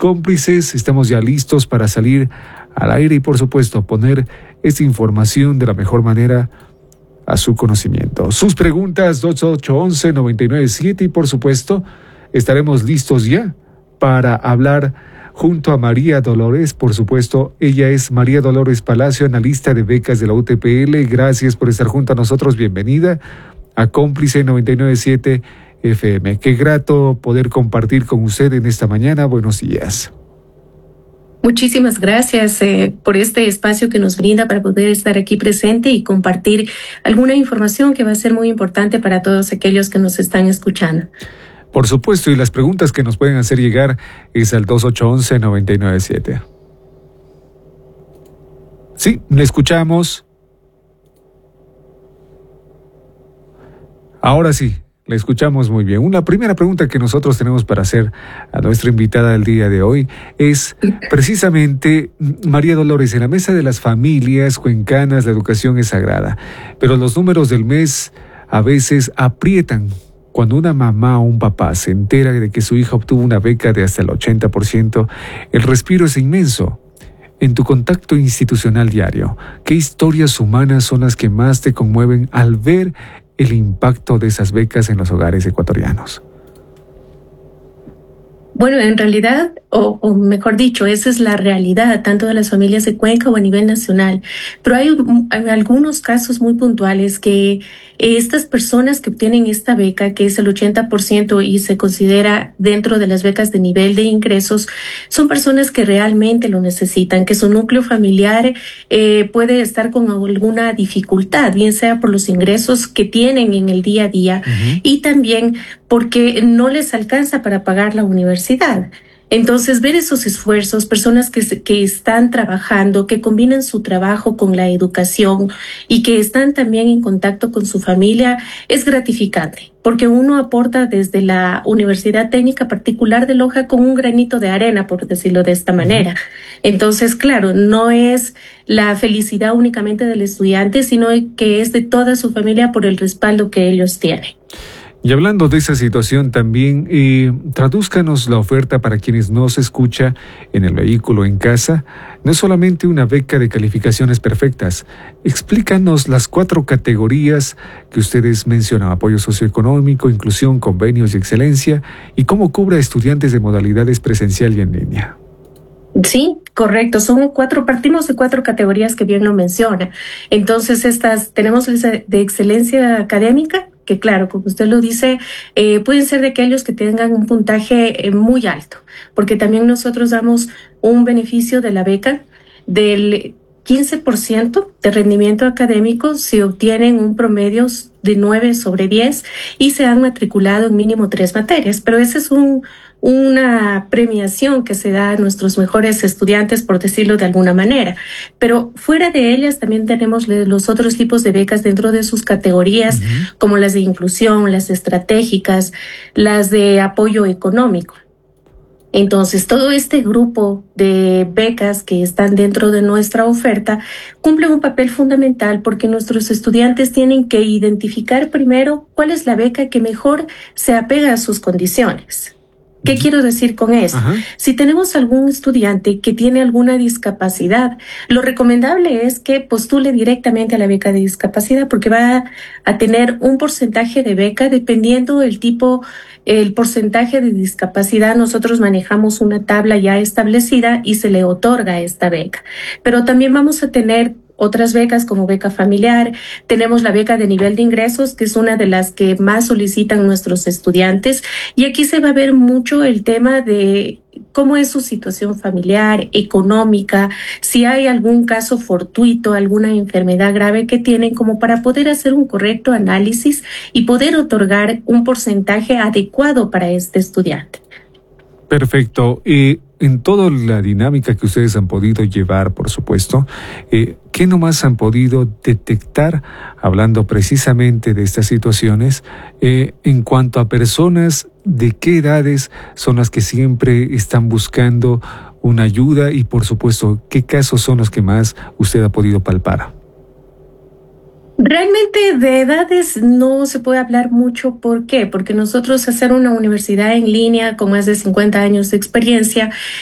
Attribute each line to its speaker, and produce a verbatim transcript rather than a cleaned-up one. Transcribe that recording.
Speaker 1: cómplices, estamos ya listos para salir al aire y por supuesto poner esta información de la mejor manera a su conocimiento. Sus preguntas dos ocho once, noventa y nueve siete y por supuesto estaremos listos ya para hablar junto a María Dolores, por supuesto. Ella es María Dolores Palacio, analista de becas de la U T P L. Gracias por estar junto a nosotros. Bienvenida a Cómplice noventa y nueve siete F M. Qué grato poder compartir con usted en esta mañana. Buenos días.
Speaker 2: Muchísimas gracias eh, por este espacio que nos brinda para poder estar aquí presente y compartir alguna información que va a ser muy importante para todos aquellos que nos están escuchando.
Speaker 1: Por supuesto, y las preguntas que nos pueden hacer llegar es al dos ocho once, noventa y nueve siete. Sí, le escuchamos. Ahora sí. La escuchamos muy bien. Una primera pregunta que nosotros tenemos para hacer a nuestra invitada del día de hoy es precisamente, María Dolores, en la mesa de las familias cuencanas la educación es sagrada, pero los números del mes a veces aprietan. Cuando una mamá o un papá se entera de que su hija obtuvo una beca de hasta el ochenta por ciento, el respiro es inmenso. En tu contacto institucional diario, ¿qué historias humanas son las que más te conmueven al ver el impacto de esas becas en los hogares ecuatorianos?
Speaker 2: Bueno, en realidad, o, o mejor dicho, esa es la realidad, tanto de las familias de Cuenca o a nivel nacional. Pero hay, hay algunos casos muy puntuales que estas personas que obtienen esta beca, que es el ochenta por ciento y se considera dentro de las becas de nivel de ingresos, son personas que realmente lo necesitan, que su núcleo familiar eh, puede estar con alguna dificultad, bien sea por los ingresos que tienen en el día a día uh-huh. y también porque no les alcanza para pagar la universidad. Entonces, ver esos esfuerzos, personas que, que están trabajando, que combinan su trabajo con la educación y que están también en contacto con su familia, es gratificante, porque uno aporta desde la Universidad Técnica Particular de Loja con un granito de arena, por decirlo de esta manera. Entonces, claro, no es la felicidad únicamente del estudiante, sino que es de toda su familia por el respaldo que ellos tienen.
Speaker 1: Y hablando de esa situación también, eh, tradúzcanos la oferta para quienes nos escucha en el vehículo, en casa. No es solamente una beca de calificaciones perfectas. Explícanos las cuatro categorías que ustedes mencionan: apoyo socioeconómico, inclusión, convenios y excelencia, y cómo cubre a estudiantes de modalidades presencial y en línea.
Speaker 2: Sí, correcto. Son cuatro, partimos de cuatro categorías que bien lo menciona. Entonces, estas tenemos de excelencia académica, que claro, como usted lo dice, eh, pueden ser de aquellos que tengan un puntaje eh, muy alto, porque también nosotros damos un beneficio de la beca del quince por ciento de rendimiento académico si obtienen un promedio de nueve sobre diez y se han matriculado en mínimo tres materias, pero ese es un una premiación que se da a nuestros mejores estudiantes, por decirlo de alguna manera. Pero fuera de ellas también tenemos los otros tipos de becas dentro de sus categorías, uh-huh. como las de inclusión, las estratégicas, las de apoyo económico. Entonces, todo este grupo de becas que están dentro de nuestra oferta cumple un papel fundamental porque nuestros estudiantes tienen que identificar primero cuál es la beca que mejor se apega a sus condiciones. ¿Qué quiero decir con eso? Ajá. Si tenemos algún estudiante que tiene alguna discapacidad, lo recomendable es que postule directamente a la beca de discapacidad porque va a tener un porcentaje de beca dependiendo del tipo, el porcentaje de discapacidad. Nosotros manejamos una tabla ya establecida y se le otorga esta beca. Pero también vamos a tener otras becas como beca familiar, tenemos la beca de nivel de ingresos, que es una de las que más solicitan nuestros estudiantes, y aquí se va a ver mucho el tema de cómo es su situación familiar, económica, si hay algún caso fortuito, alguna enfermedad grave que tienen, como para poder hacer un correcto análisis y poder otorgar un porcentaje adecuado para este estudiante.
Speaker 1: Perfecto. Y en toda la dinámica que ustedes han podido llevar, por supuesto, eh, ¿qué nomás han podido detectar, hablando precisamente de estas situaciones, eh, en cuanto a personas, de qué edades son las que siempre están buscando una ayuda y, por supuesto, qué casos son los que más usted ha podido palpar?
Speaker 2: Realmente de edades no se puede hablar mucho. ¿Por qué? Porque nosotros hacer una universidad en línea con más de cincuenta años de experiencia